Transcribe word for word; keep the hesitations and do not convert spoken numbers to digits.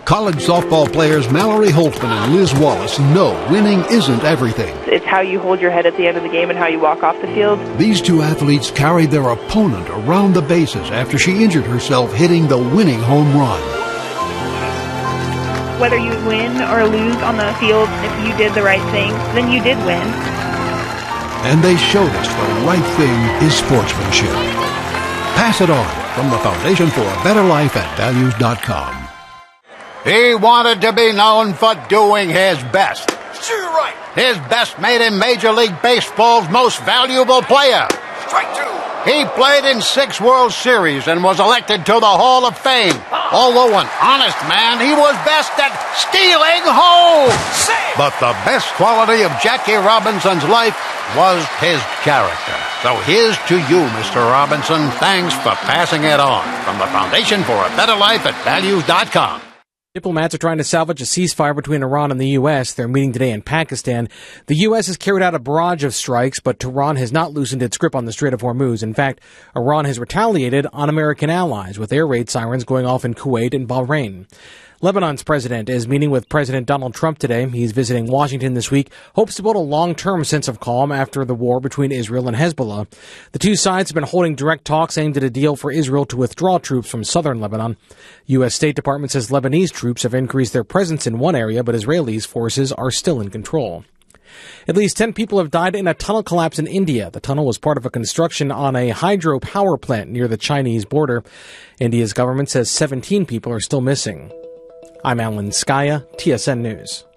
College softball players Mallory Holtzman and Liz Wallace know winning isn't everything. It's how you hold your head at the end of the game and how you walk off the field. These two athletes carried their opponent around the bases after she injured herself hitting the winning home run. Whether you win or lose on the field, if you did the right thing, then you did win. And they showed us the right thing is sportsmanship. Pass it on from the Foundation for a Better Life at values dot com. He wanted to be known for doing his best. Sure, you're right. His best made him Major League Baseball's most valuable player. Strike two. He played in six World Series and was elected to the Hall of Fame. Although an honest man, he was best at stealing home. Save. But the best quality of Jackie Robinson's life was his character. So here's to you, Mister Robinson. Thanks for passing it on. From the Foundation for a Better Life at values dot com. Diplomats are trying to salvage a ceasefire between Iran and the U S. They're meeting today in Pakistan. The U S has carried out a barrage of strikes, but Tehran has not loosened its grip on the Strait of Hormuz. In fact, Iran has retaliated on American allies, with air raid sirens going off in Kuwait and Bahrain. Lebanon's president is meeting with President Donald Trump today. He's visiting Washington this week, hopes to build a long-term sense of calm after the war between Israel and Hezbollah. The two sides have been holding direct talks aimed at a deal for Israel to withdraw troops from southern Lebanon. U S. State Department says Lebanese troops have increased their presence in one area, but Israelis' forces are still in control. At least ten people have died in a tunnel collapse in India. The tunnel was part of a construction on a hydropower plant near the Chinese border. India's government says seventeen people are still missing. I'm Alan Skaya, T S N News.